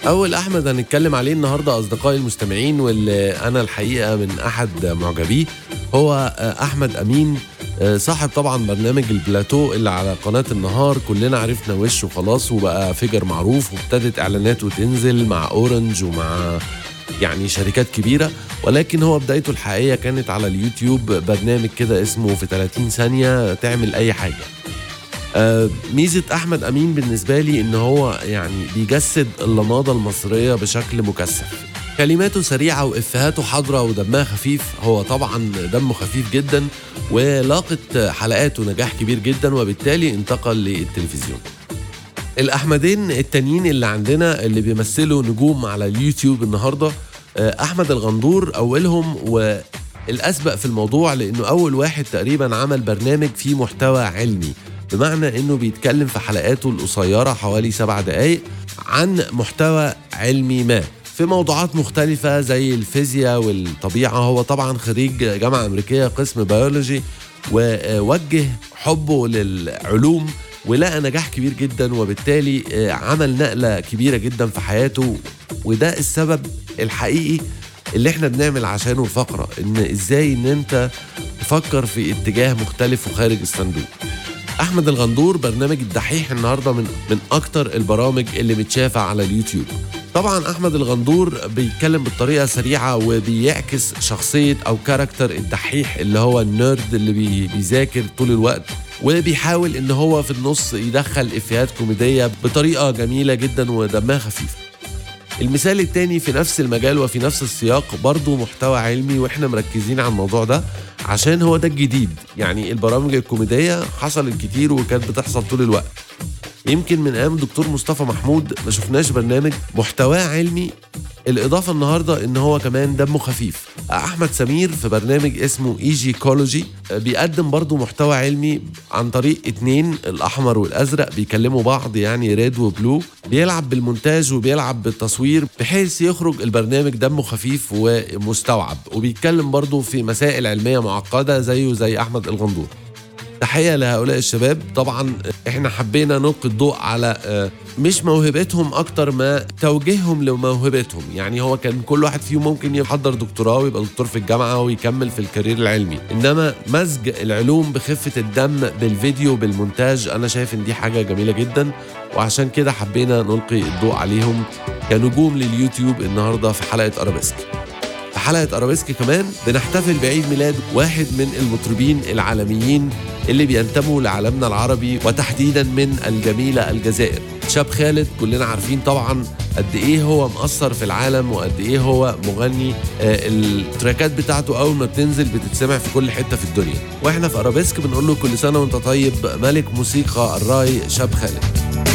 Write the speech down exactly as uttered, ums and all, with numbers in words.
أول أحمد هنتكلم عليه النهاردة أصدقائي المستمعين، واللي أنا الحقيقة من أحد معجبيه، هو أحمد أمين، صاحب طبعا برنامج البلاتو اللي على قناة النهار. كلنا عرفنا وشه خلاص وبقى فيجر معروف، وابتدت إعلاناته تنزل مع أورنج ومع يعني شركات كبيرة، ولكن هو بدايته الحقيقية كانت على اليوتيوب، برنامج كده اسمه في ثلاثين ثانية تعمل أي حاجة. آه ميزة أحمد أمين بالنسبة لي إن هو يعني بيجسد اللماضة المصرية بشكل مكثف. كلماته سريعة وإفهاته حاضرة ودمها خفيف. هو طبعا دمه خفيف جدا، ولاقت حلقاته نجاح كبير جدا، وبالتالي انتقل للتلفزيون. الأحمدين التانيين اللي عندنا اللي بيمثلوا نجوم على اليوتيوب النهاردة، آه أحمد الغندور أولهم، والأسبق في الموضوع لأنه أول واحد تقريبا عمل برنامج فيه محتوى علمي، بمعنى انه بيتكلم في حلقاته القصيرة حوالي سبع دقايق عن محتوى علمي ما في موضوعات مختلفة زي الفيزياء والطبيعة. هو طبعا خريج جامعة أمريكية قسم بيولوجي، ووجه حبه للعلوم ولقى نجاح كبير جدا، وبالتالي عمل نقلة كبيرة جدا في حياته. وده السبب الحقيقي اللي احنا بنعمل عشانه الفقرة، ان ازاي ان انت تفكر في اتجاه مختلف وخارج الصندوق. أحمد الغندور برنامج الدحيح النهاردة من من أكتر البرامج اللي متشافة على اليوتيوب. طبعا أحمد الغندور بيتكلم بطريقة سريعة وبيعكس شخصية أو كاركتر الدحيح اللي هو النيرد اللي بي بيذاكر طول الوقت، وبيحاول إن هو في النص يدخل إفيهات كوميدية بطريقة جميلة جدا ودمها خفيف. المثال التاني في نفس المجال وفي نفس السياق برضو محتوى علمي، واحنا مركزين على الموضوع ده عشان هو ده الجديد. يعني البرامج الكوميدية حصلت كتير وكانت بتحصل طول الوقت، يمكن من ايام دكتور مصطفى محمود ما شفناش برنامج محتواه علمي. الإضافة النهاردة إن هو كمان دمه خفيف. أحمد سمير في برنامج اسمه ايجيكولوجي بيقدم برضو محتوى علمي عن طريق اتنين، الأحمر والأزرق، بيكلموا بعض يعني ريد وبلو. بيلعب بالمونتاج وبيلعب بالتصوير بحيث يخرج البرنامج دمه خفيف ومستوعب، وبيتكلم برضو في مسائل علمية معقدة زيه زي أحمد الغندور. تحية لهؤلاء الشباب. طبعا احنا حبينا نلقي الضوء على مش موهبتهم اكتر ما توجيههم لموهبتهم. يعني هو كان كل واحد فيهم ممكن يحضر دكتوراه ويبقى دكتور في الجامعة ويكمل في الكارير العلمي، انما مزج العلوم بخفة الدم بالفيديو بالمونتاج انا شايف ان دي حاجة جميلة جدا، وعشان كده حبينا نلقي الضوء عليهم كنجوم لليوتيوب النهاردة في حلقة أرابيسك. في حلقة أرابيسك كمان بنحتفل بعيد ميلاد واحد من المطربين العالميين اللي بينتموا لعالمنا العربي، وتحديدا من الجميلة الجزائر، شاب خالد. كلنا عارفين طبعا قد ايه هو مؤثر في العالم وقد ايه هو مغني. آه التراكات بتاعته اول ما بتنزل بتتسمع في كل حتة في الدنيا. واحنا في أرابيسك بنقول له كل سنة وانت طيب، ملك موسيقى الراي شاب خالد.